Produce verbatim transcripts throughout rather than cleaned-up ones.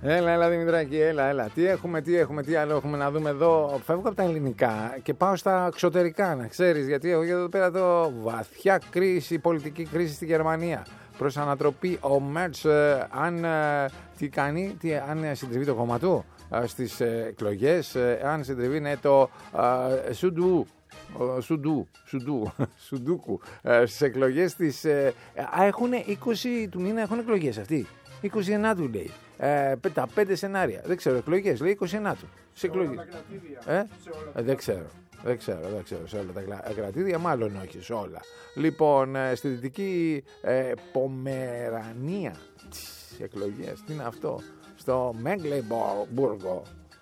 Έλα, έλα Δημητράκη, έλα, έλα. Τι έχουμε, τι έχουμε, τι άλλο έχουμε να δούμε εδώ. Φεύγω από τα ελληνικά και πάω στα εξωτερικά, να ξέρεις. Γιατί έχω εδώ πέρα το βαθιά κρίση, πολιτική κρίση στη Γερμανία. Προς ανατροπή ο Μέρτς, ε, αν ε, τι κάνει, τι, αν συντριβεί το κόμμα του ε, στις ε, εκλογές, ε, αν συντριβεί ναι, το ε, Σουντού. Σουντού, Σουντού, Σουντούκου στις εκλογές της. Ε, έχουν είκοσι του μήνα έχουν εκλογές αυτοί. είκοσι εννιά του λέει. Ε, τα πέντε σενάρια. Δεν ξέρω, εκλογές λέει είκοσι εννιά του. Σε εκλογές. Ε? Ε, δεν ξέρω. Δεν ξέρω, δεν ξέρω. Σε όλα τα κρατήδια, μάλλον όχι σε όλα. Λοιπόν, ε, στη δυτική ε, Πομερανία. Τις εκλογές. Τι είναι αυτό? Στο Μέγκλεμπουργκο.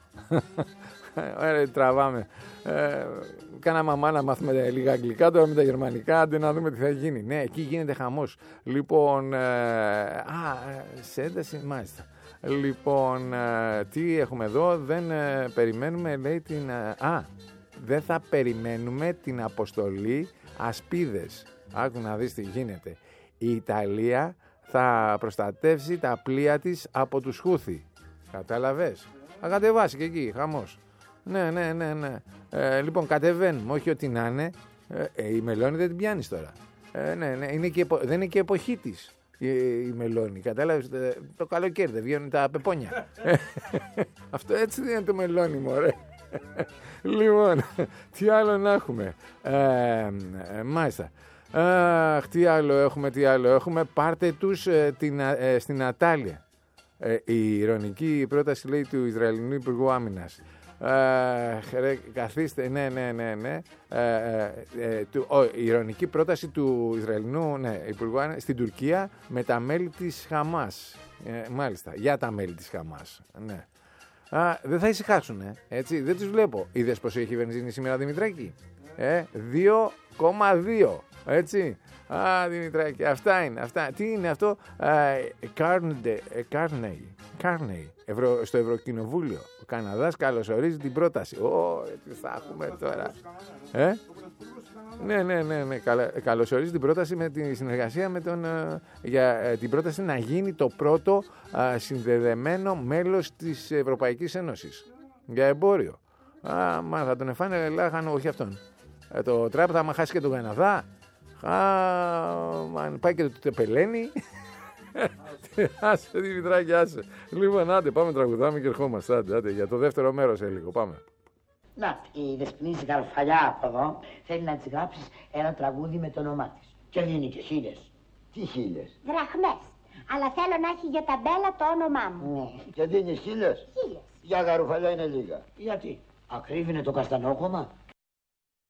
Ωραία, τραβάμε. Ε, κάναμε μαμά να μάθουμε λίγα αγγλικά, τώρα με τα γερμανικά, άντε να δούμε τι θα γίνει. Ναι, εκεί γίνεται χαμός. Λοιπόν, ε, α, σε ένταση, μάλιστα. Λοιπόν, ε, τι έχουμε εδώ, δεν ε, περιμένουμε, λέει την... Ε, α, δεν θα περιμένουμε την αποστολή ασπίδες. Άκου να δεις τι γίνεται. Η Ιταλία θα προστατεύσει τα πλοία της από τους Χούθι. Κατάλαβες? Θα κατεβάσει και εκεί, χαμός. Ναι, ναι, ναι, ναι. Ε, λοιπόν, κατεβαίνουμε, όχι ότι να είναι. Ε, ε, η Μελώνη δεν την πιάνεις τώρα. Ε, ναι, ναι, είναι και, δεν είναι και εποχή της η, η Μελώνη. Κατάλαβες, το καλοκαίρι δεν βγαίνουν τα πεπόνια. Αυτό έτσι δεν είναι το Μελώνη, μωρέ. Λοιπόν, τι άλλο να έχουμε. Ε, ε, μάλιστα. Αχ, τι άλλο έχουμε, τι άλλο έχουμε. Πάρτε τους ε, την, ε, στην Ατάλια. Ε, η ειρωνική πρόταση, λέει, του Ισραηλινού Υπουργού Άμυνας. Ε, ρε, καθίστε, ναι, ναι, ναι, ναι. Ε, ε, ε, του, ο, η ειρωνική πρόταση του Ισραηλινού ναι, Υπουργού Άμυνας στην Τουρκία με τα μέλη της Χαμάς. Ε, μάλιστα, για τα μέλη της Χαμάς. Ναι. Α, δεν θα ησυχάσουν, ε, έτσι, δεν τους βλέπω. Είδες πως έχει βενζίνη σήμερα, Δημητράκη? Ε, δύο κόμμα δύο, έτσι. Α, Δημητράκη, αυτά είναι, αυτά. Τι είναι αυτό? Κάρνεϊ, Κάρνεϊ, στο Ευρωκοινοβούλιο. Ο Καναδάς καλωσορίζει την πρόταση. Ω, τι θα έχουμε τώρα. Ε? Ναι, ναι, ναι, ναι. Καλωσορίζει την πρόταση με τη συνεργασία με τον, για την πρόταση να γίνει το πρώτο συνδεδεμένο μέλος της Ευρωπαϊκής Ένωσης για εμπόριο. Α, μα θα τον εφάνε λάχανο, όχι αυτόν. Ε, το Τραμπ θα μα χάσει και τον Καναδά. Α, αν πάει και το τεπελένει. Άσε Δημητράκη, άσε. Λοιπόν, άντε, πάμε τραγουδάμε και ερχόμαστε. Άντε, άντε, για το δεύτερο μέρος σε λίγο, πάμε. Να, η Δεσποινής Γαλφαλιά από εδώ θέλει να της γράψεις ένα τραγούδι με το όνομά της. Και δίνει και χίλιες. Τι χίλιες? Δραχμές. Αλλά θέλω να έχει για ταμπέλα το όνομά μου. Ναι. Και δίνεις χίλιες? Χίλιες. Για Γαρουφαλιά είναι λίγα. Γιατί? Ακρίβεινε το καστανόκομα.